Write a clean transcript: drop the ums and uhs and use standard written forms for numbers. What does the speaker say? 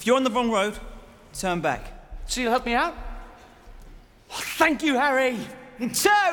If you're on the wrong road, turn back. So you'll help me out? Oh, thank you, Harry. Ciao!